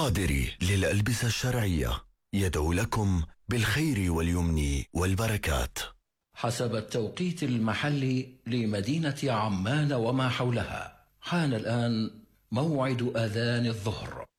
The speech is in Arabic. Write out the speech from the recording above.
قادري للألبسة الشرعية يدعو لكم بالخير واليمن والبركات. حسب التوقيت المحلي لمدينة عمان وما حولها، حان الآن موعد أذان الظهر.